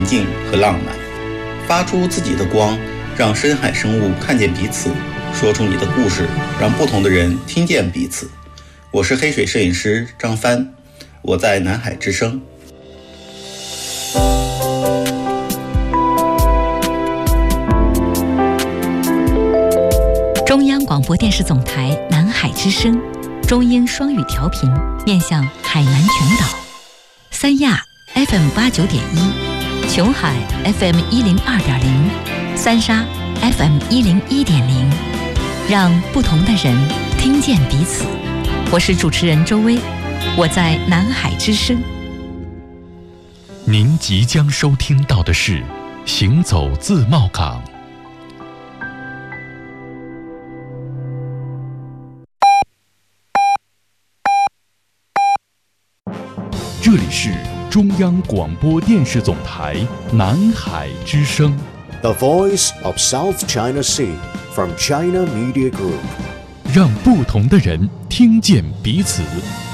静和浪漫，发出自己的光，让深海生物看见彼此，说出你的故事，让不同的人听见彼此。我是黑水摄影师张帆，我在南海之声。 中央广播电视总台南海之声，中英双语调频，面向海南全岛。三亚 FM89.1，琼海 FM102.0，三沙 FM101.0，让不同的人听见彼此。我是主持人周薇，我在南海之声。 您即将收听到的是《行走自贸港》。这里是中央广播电视总台南海之声。 The Voice of South China Sea from China Media Group， 让不同的人听见彼此。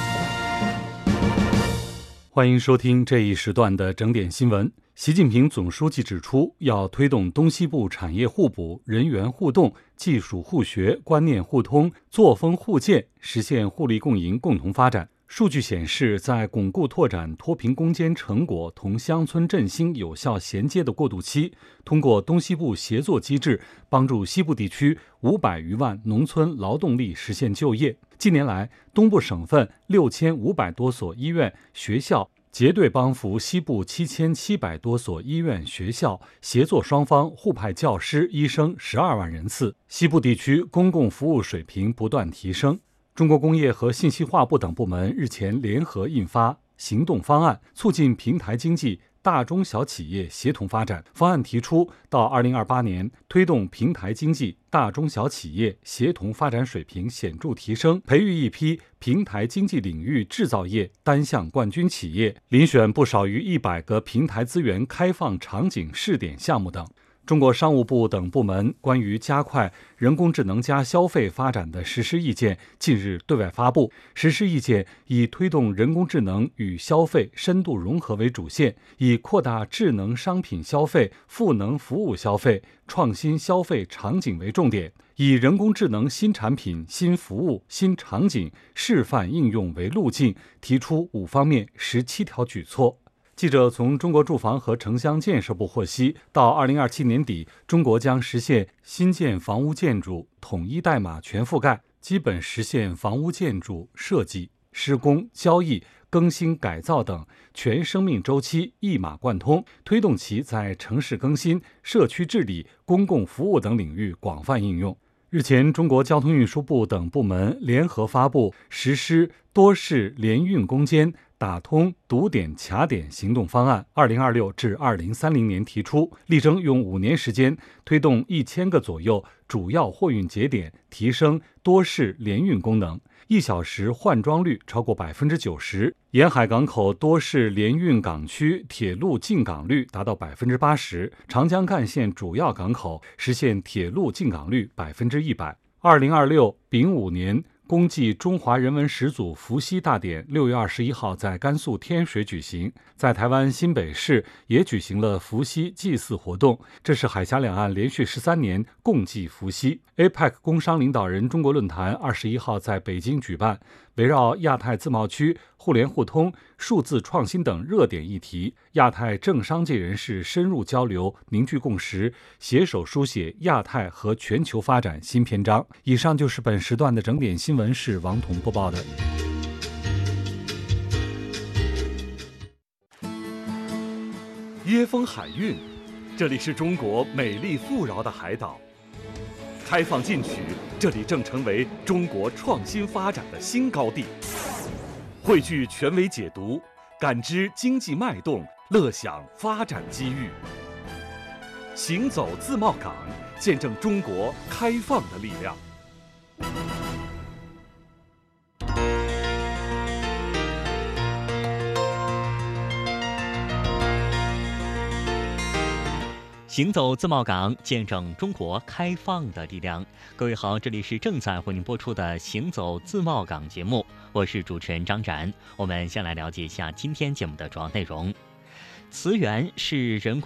欢迎收听这一时段的整点新闻。习近平总书记指出，要推动东西部产业互补、人员互动、技术互学、观念互通、作风互鉴，实现互利共赢、共同发展。数据显示，在巩固拓展脱贫攻坚成果同乡村振兴有效衔接的过渡期，通过东西部协作机制，帮助西部地区500余万农村劳动力实现就业。近年来，东部省份6500多所医院、学校结对帮扶西部7700多所医院、学校，协作双方互派教师、医生12万人次。西部地区公共服务水平不断提升。中国工业和信息化部等部门日前联合印发行动方案，促进平台经济大中小企业协同发展。方案提出，到2028年，推动平台经济大中小企业协同发展水平显著提升，培育一批平台经济领域制造业单项冠军企业，遴选不少于100个平台资源开放场景试点项目等。中国商务部等部门关于加快人工智能加消费发展的实施意见近日对外发布。实施意见以推动人工智能与消费深度融合为主线，以扩大智能商品消费、赋能服务消费、创新消费场景为重点，以人工智能新产品、新服务、新场景示范应用为路径，提出5方面17条举措。记者从中国住房和城乡建设部获悉，到2027年底，中国将实现新建房屋建筑统一代码全覆盖，基本实现房屋建筑设计、施工、交易、更新改造等全生命周期一码贯通，推动其在城市更新、社区治理、公共服务等领域广泛应用。日前，中国交通运输部等部门联合发布实施多市联运攻坚打通堵点卡点行动方案，2026至2030年提出，力争用5年时间推动1000个左右主要货运节点提升多市联运功能，1小时换装率超过90%，沿海港口多市联运港区铁路进港率达到80%，长江干线主要港口实现铁路进港率100%。2026丙午年公祭中华人文始祖伏羲大典6月21号在甘肃天水举行，在台湾新北市也举行了伏羲祭祀活动，这是海峡两岸连续13年共祭伏羲。APEC 工商领导人中国论坛21号在北京举办，围绕亚太自贸区、互联互通、数字创新等热点议题，亚太政商界人士深入交流，凝聚共识，携手书写亚太和全球发展新篇章。以上就是本时段的整点新闻，是王彤播报的。 椰风海运，这里是中国美丽富饶的海岛。开放进取，这里正成为中国创新发展的新高地。汇聚权威解读，感知经济脉动，乐享发展机遇。行走自贸港，见证中国开放的力量。 行走自贸港，见证中国开放的力量。各位好，这里是正在为您播出的行走自贸港节目，我是主持人张展。我们先来了解一下今天节目的主要内容。 磁源是人工